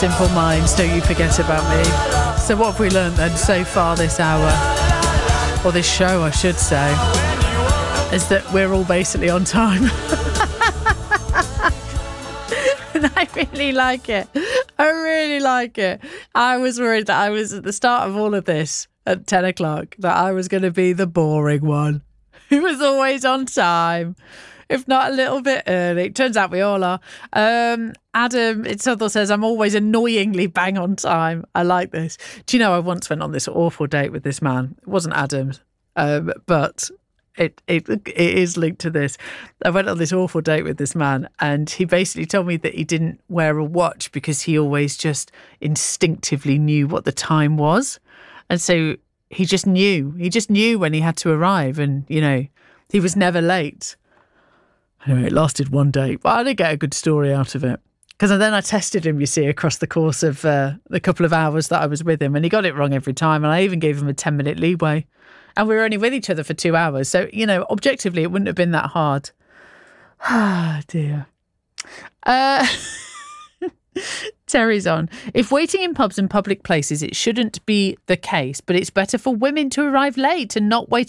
Simple Minds, Don't You Forget About Me. So what have we learned then so far this hour, or this show I should say, is that we're all basically on time. And I really like it. I really like it. I was worried that I was at the start of all of this at 10 o'clock, that I was going to be the boring one who was always on time, if not a little bit early. Turns out we all are. Adam Itzel says, I'm always annoyingly bang on time. I like this. Do you know, I once went on this awful date with this man. It wasn't Adam's, but it is linked to this. I went on this awful date with this man, and he basically told me that he didn't wear a watch because he always just instinctively knew what the time was. And so he just knew when he had to arrive, and, you know, he was never late. Anyway, it lasted one day, but I did get a good story out of it. Because then I tested him, you see, across the course of the couple of hours that I was with him, and he got it wrong every time, and I even gave him a 10-minute leeway. And we were only with each other for 2 hours. So, you know, objectively, it wouldn't have been that hard. Ah, dear. Terry's on. If waiting in pubs and public places, it shouldn't be the case, but it's better for women to arrive late and not wait